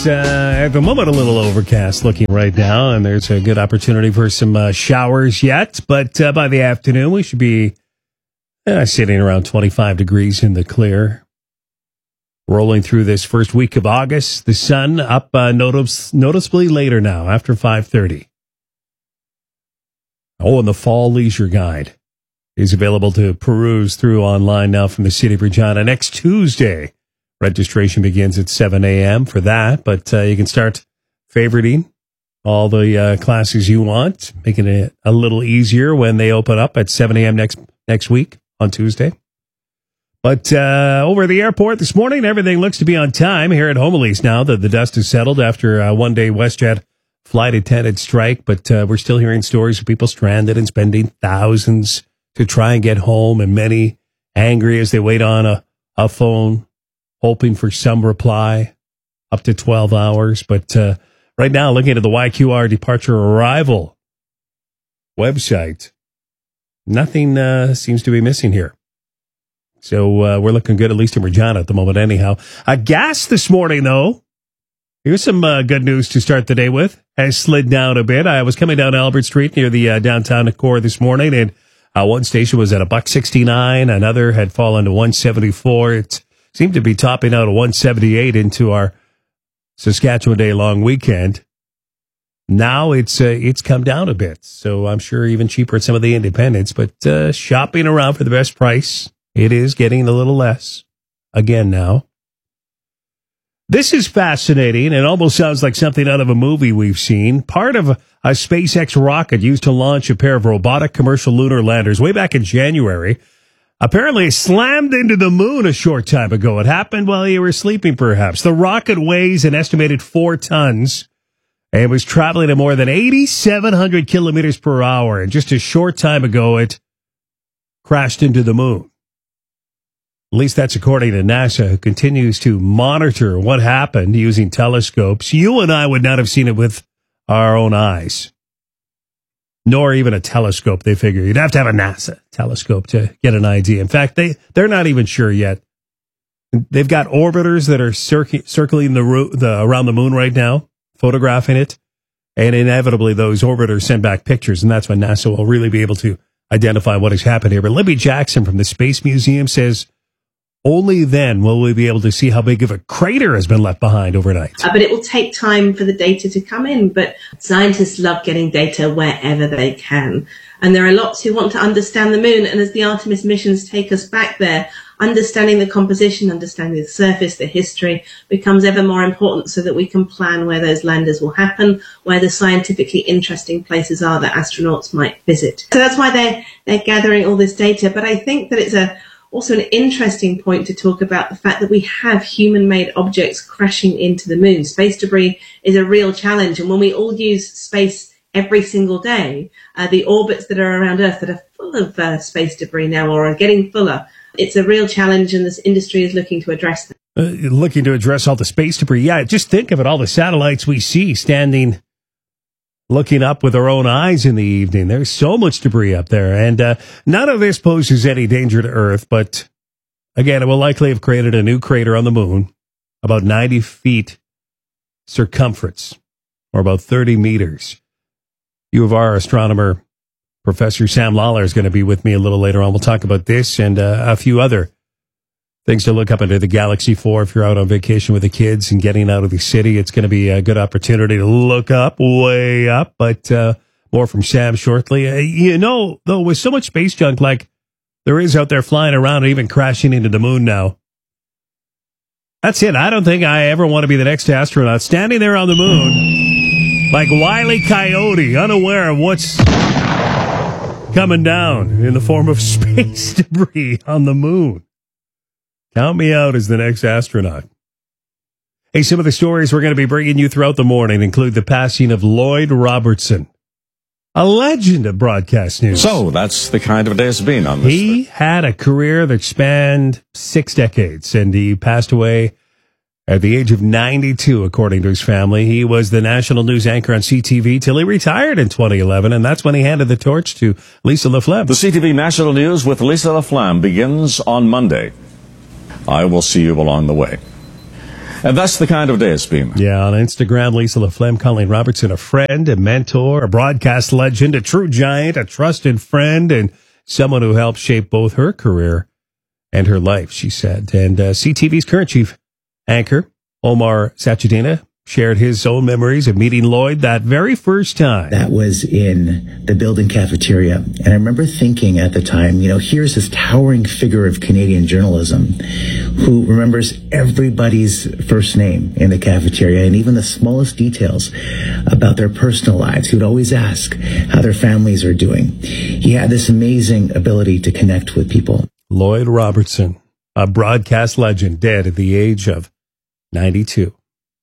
At the moment, a little overcast looking right now, and there's a good opportunity for some showers yet. But by the afternoon, we should be sitting around 25 degrees in the clear. Rolling through this first week of August, the sun up noticeably later now, after 5:30. Oh, and the Fall Leisure Guide is available to peruse through online now from the City of Regina next Tuesday. Registration begins at 7 a.m. for that, but you can start favoriting all the classes you want, making it a little easier when they open up at 7 a.m. next week on Tuesday. But over at the airport this morning, everything looks to be on time here at home, at least now that the dust has settled after a one-day WestJet flight attendant strike. But we're still hearing stories of people stranded and spending thousands to try and get home, and many angry as they wait on a phone, hoping for some reply, up to 12 hours. But right now, looking at the YQR departure arrival website, nothing seems to be missing here. So we're looking good, at least in Regina at the moment anyhow. Gas this morning, though. Here's some good news to start the day with. Has slid down a bit. I was coming down Albert Street near the downtown core this morning, and one station was at $1.69. Another had fallen to $1.74. It seemed to be topping out at $1.78 into our Saskatchewan Day long weekend. Now it's come down a bit, so I'm sure even cheaper at some of the independents. But shopping around for the best price, it is getting a little less again now. This is fascinating. It almost sounds like something out of a movie we've seen. Part of a SpaceX rocket used to launch a pair of robotic commercial lunar landers way back in January apparently slammed into the moon a short time ago. It happened while you were sleeping, perhaps. The rocket weighs an estimated 4 tons and was traveling at more than 8,700 kilometers per hour. And just a short time ago, it crashed into the moon. At least that's according to NASA, who continues to monitor what happened using telescopes. You and I would not have seen it with our own eyes, nor even a telescope. They figure you'd have to have a NASA telescope to get an idea. In fact, they're not even sure yet. They've got orbiters that are circling around the moon right now, photographing it, and inevitably those orbiters send back pictures, and that's when NASA will really be able to identify what has happened here. But Libby Jackson from the Space Museum says only then will we be able to see how big of a crater has been left behind overnight. But it will take time for the data to come in. But scientists love getting data wherever they can. And there are lots who want to understand the moon. And as the Artemis missions take us back there, understanding the composition, understanding the surface, the history becomes ever more important so that we can plan where those landers will happen, where the scientifically interesting places are that astronauts might visit. So that's why they're gathering all this data. But I think that it's also an interesting point to talk about the fact that we have human-made objects crashing into the moon. Space debris is a real challenge, and when we all use space every single day, the orbits that are around Earth that are full of space debris now or are getting fuller, it's a real challenge, and this industry is looking to address that. Looking to address all the space debris. Yeah, just think of it, all the satellites we see standing looking up with our own eyes in the evening. There's so much debris up there. And none of this poses any danger to Earth. But again, it will likely have created a new crater on the moon, about 90 feet circumference, or about 30 meters. U of R astronomer Professor Sam Lawler is going to be with me a little later on. We'll talk about this and a few other things to look up into the galaxy for if you're out on vacation with the kids and getting out of the city. It's going to be a good opportunity to look up, way up, but more from Sam shortly. Though, with so much space junk like there is out there flying around and even crashing into the moon now, that's it. I don't think I ever want to be the next astronaut standing there on the moon like Wile E. Coyote, unaware of what's coming down in the form of space debris on the moon. Count me out as the next astronaut. Hey, some of the stories we're going to be bringing you throughout the morning include the passing of Lloyd Robertson, a legend of broadcast news. So that's the kind of day it's been on this. He had a career that spanned 6 decades, and he passed away at the age of 92, according to his family. He was the national news anchor on CTV till he retired in 2011, and that's when he handed the torch to Lisa LaFlamme. The CTV National News with Lisa LaFlamme begins on Monday. I will see you along the way. And that's the kind of day it's been. Yeah, on Instagram, Lisa LaFlemme, Colleen Robertson, a friend, a mentor, a broadcast legend, a true giant, a trusted friend, and someone who helped shape both her career and her life, she said. And CTV's current chief anchor, Omar Sachedina, shared his own memories of meeting Lloyd that very first time. That was in the building cafeteria. And I remember thinking at the time, here's this towering figure of Canadian journalism who remembers everybody's first name in the cafeteria and even the smallest details about their personal lives. He would always ask how their families are doing. He had this amazing ability to connect with people. Lloyd Robertson, a broadcast legend, dead at the age of 92.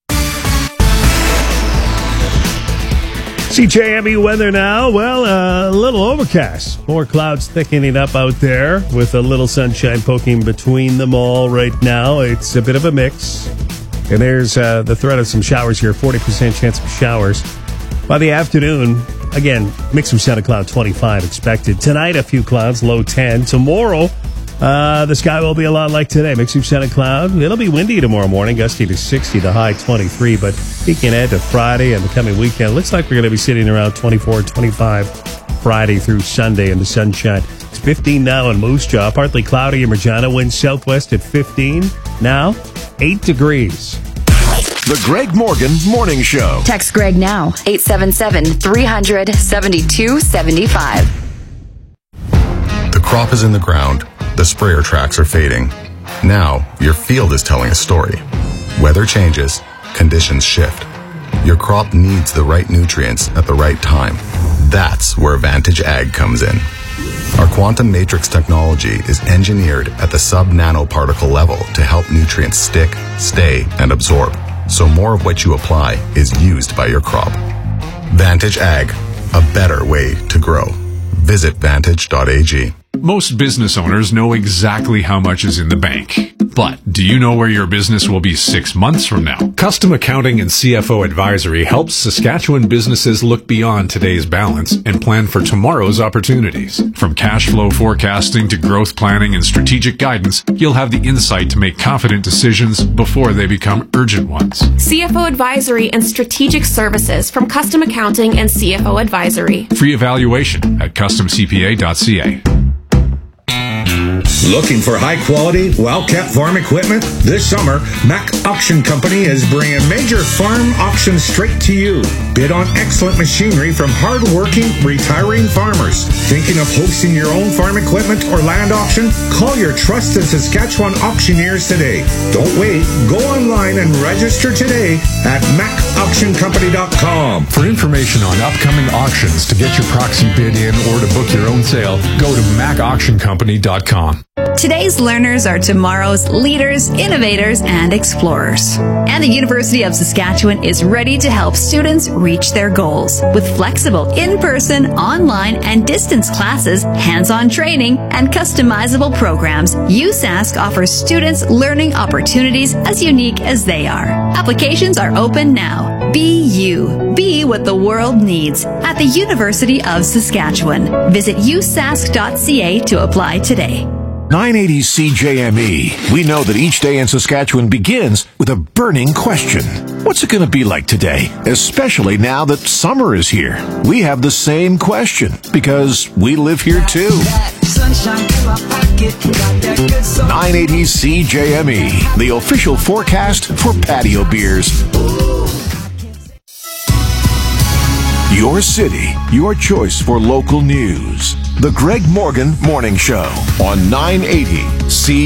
CJME weather now. Well, a little overcast. More clouds thickening up out there with a little sunshine poking between them all right now. It's a bit of a mix. And there's the threat of some showers here, 40% chance of showers. By the afternoon, again, mix of sun and cloud, 25 expected. Tonight, a few clouds, low 10. Tomorrow, the sky will be a lot like today. Mix of sun and cloud. It'll be windy tomorrow morning, gusty to 60, the high 23. But peeking ahead to Friday and the coming weekend, looks like we're going to be sitting around 24, 25 Friday through Sunday in the sunshine. It's 15 now in Moose Jaw, partly cloudy in Regina. Winds southwest at 15. Now, 8 degrees. The Greg Morgan Morning Show. Text Greg now, 877-300-7275. The crop is in the ground. The sprayer tracks are fading. Now, your field is telling a story. Weather changes, conditions shift. Your crop needs the right nutrients at the right time. That's where Vantage Ag comes in. Our quantum matrix technology is engineered at the sub-nanoparticle level to help nutrients stick, stay, and absorb, so more of what you apply is used by your crop. Vantage Ag, a better way to grow. Visit vantage.ag. Most business owners know exactly how much is in the bank. But do you know where your business will be 6 months from now? Custom Accounting and CFO Advisory helps Saskatchewan businesses look beyond today's balance and plan for tomorrow's opportunities. From cash flow forecasting to growth planning and strategic guidance, you'll have the insight to make confident decisions before they become urgent ones. CFO Advisory and Strategic Services from Custom Accounting and CFO Advisory. Free evaluation at customcpa.ca. Looking for high-quality, well-kept farm equipment? This summer, Mac Auction Company is bringing major farm auctions straight to you. Bid on excellent machinery from hard-working, retiring farmers. Thinking of hosting your own farm equipment or land auction? Call your trusted Saskatchewan auctioneers today. Don't wait. Go online and register today at macauctioncompany.com. For information on upcoming auctions, to get your proxy bid in, or to book your own sale, go to macauctioncompany.com. Today's learners are tomorrow's leaders, innovators, and explorers. And the University of Saskatchewan is ready to help students reach their goals. With flexible in-person, online, and distance classes, hands-on training, and customizable programs, USask offers students learning opportunities as unique as they are. Applications are open now. Be you. Be what the world needs at the University of Saskatchewan. Visit usask.ca to apply today. 980 CJME. We know that each day in Saskatchewan begins with a burning question. What's it going to be like today? Especially now that summer is here. We have the same question because we live here too. 980 CJME, the official forecast for patio beers. Your city, your choice for local news. The Greg Morgan Morning Show on 980 C.